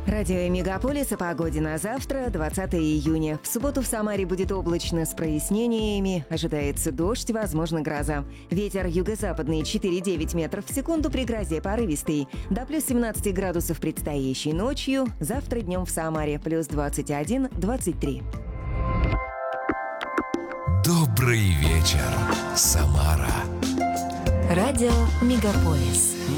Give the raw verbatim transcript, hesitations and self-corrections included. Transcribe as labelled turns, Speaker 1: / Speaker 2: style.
Speaker 1: Радио Мегаполис о погоде на завтра, двадцатое июня. В субботу в Самаре будет облачно с прояснениями. Ожидается дождь, возможно, гроза. Ветер юго-западный четыре-девять метров в секунду, при грозе порывистый. До плюс семнадцать градусов предстоящей ночью. Завтра днем в Самаре плюс двадцать один - двадцать три.
Speaker 2: Добрый вечер, Самара.
Speaker 3: Радио Мегаполис.